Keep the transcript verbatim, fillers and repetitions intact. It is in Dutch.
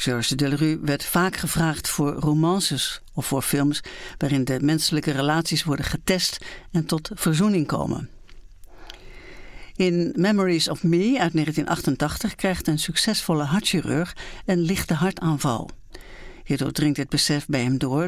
Georges Delerue werd vaak gevraagd voor romances of voor films waarin de menselijke relaties worden getest en tot verzoening komen. In Memories of Me uit negentien achtentachtig krijgt een succesvolle hartchirurg een lichte hartaanval. Hierdoor dringt het besef bij hem door